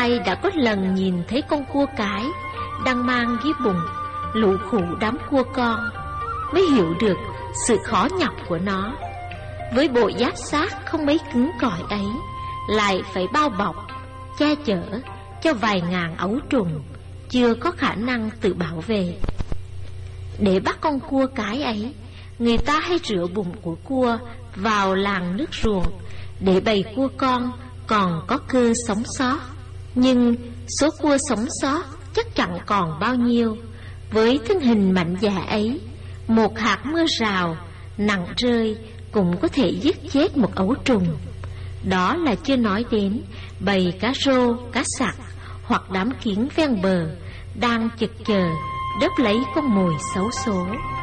Ai đã có lần nhìn thấy con cua cái đang mang dưới bụng lũ khụ đám cua con mới hiểu được sự khó nhọc của nó. Với bộ giáp xác không mấy cứng cỏi ấy, lại phải bao bọc, che chở cho vài ngàn ấu trùng chưa có khả năng tự bảo vệ. Để bắt con cua cái ấy, người ta hay rửa bụng của cua vào làng nước ruộng để bầy cua con còn có cơ sống sót. Nhưng số cua sống sót chắc chẳng còn bao nhiêu. Với thân hình mạnh dạn ấy, một hạt mưa rào nặng rơi cũng có thể giết chết một ấu trùng. Đó là chưa nói đến bầy cá rô, cá sặc hoặc đám kiến ven bờ đang chực chờ đớp lấy con mồi xấu số.